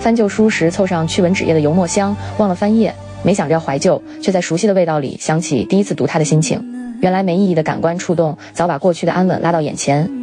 翻旧书时凑上去闻纸页的油墨香，忘了翻页，没想着要怀旧，却在熟悉的味道里想起第一次读它的心情。原来没意义的感官触动，早把过去的安稳拉到眼前。